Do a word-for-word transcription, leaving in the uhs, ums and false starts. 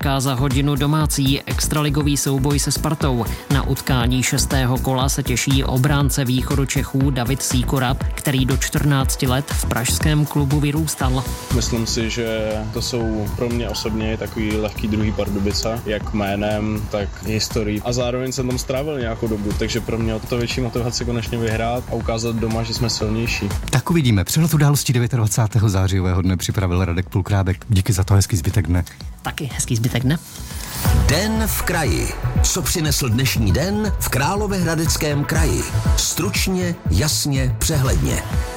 čeká za hodinu domácí extraligový souboj se Spartou. Na utkání šestého kola se těší obránce Východočechů David Sýkora, který do čtrnácti let v pražském klubu vyrůstal. Myslím si, že to jsou pro mě osobně takový lehký druhý Pardubice, jak jménem, tak historií. A zároveň jsem tam strávil nějakou dobu, takže pro mě to větší motivace konečně vyhrát a ukázat doma, že jsme silnější. Tak uvidíme. Přehled událostí dvacátého devátého zářijového dne připravil Radek Pulkrábek. Díky za to, hezký zbytek dne. Taky hezký zbytek dne. Den v kraji. Co přinesl dnešní den v Královéhradeckém kraji? Stručně, jasně, přehledně.